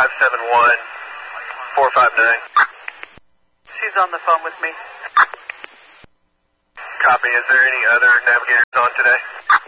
571-459. She's on the phone with me. Copy. Is there any other navigators on today?